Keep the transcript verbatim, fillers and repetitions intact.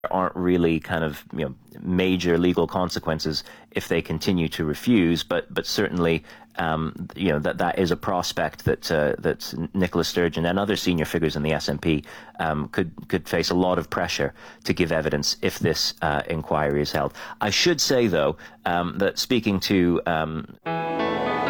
aren't really kind of, you know, major legal consequences if they continue to refuse, but but certainly um, you know that that is a prospect that uh, that Nicola Sturgeon and other senior figures in the S N P um, could could face a lot of pressure to give evidence if this uh, inquiry is held. I should say though um, that speaking to um,